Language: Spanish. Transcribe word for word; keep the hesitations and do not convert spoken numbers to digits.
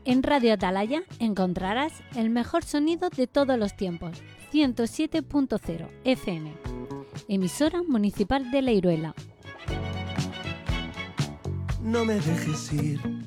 En Radio Atalaya encontrarás el mejor sonido de todos los tiempos, ciento siete punto cero F M, emisora municipal de La Iruela. No me dejes ir,